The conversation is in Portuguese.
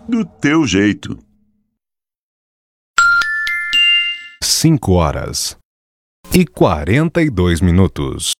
Do teu jeito. 5 horas e 42 minutos.